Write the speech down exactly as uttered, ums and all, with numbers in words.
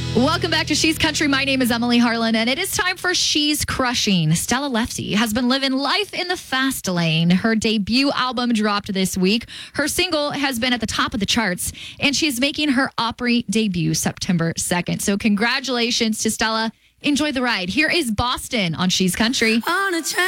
Welcome back to She's Country. My name is Emily Harlan, and it is time for She's Crushing. Stella Lefty has been living life in the fast lane. Her debut album dropped this week. Her single has been at the top of the charts, and she's making her Opry debut September second. So congratulations to Stella. Enjoy the ride. Here is Boston on She's Country. On a train.